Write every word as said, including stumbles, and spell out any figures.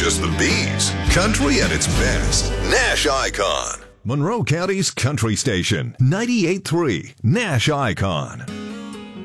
just the bees. Country at its best. Nash Icon. Monroe County's country station. ninety-eight point three Nash Icon.